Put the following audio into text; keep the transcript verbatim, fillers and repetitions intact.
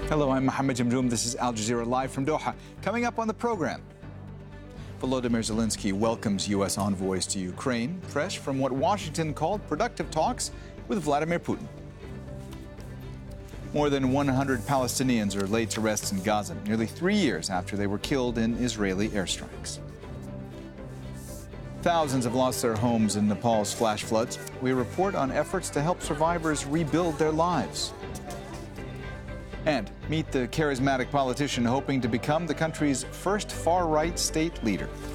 Hello, I'm Mohammed Jamjoom. This is Al Jazeera Live from Doha. Coming up on the program, Volodymyr Zelensky welcomes U S envoys to Ukraine, fresh from what Washington called productive talks with Vladimir Putin. More than one hundred Palestinians are laid to rest in Gaza, nearly three years after they were killed in Israeli airstrikes. Thousands have lost their homes in Nepal's flash floods. We report on efforts to help survivors rebuild their lives. And meet the charismatic politician hoping to become the country's first far-right state leader.